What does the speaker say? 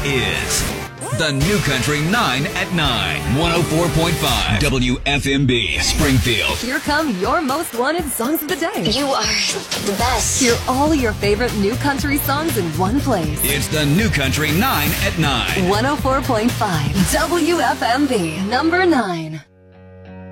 is the New Country 9 at 9, 104.5 WFMB, Springfield. Here come your most wanted songs of the day. You are the best. Hear all your favorite new country songs in one place. It's the New Country 9 at 9. 104.5 WFMB, number 9.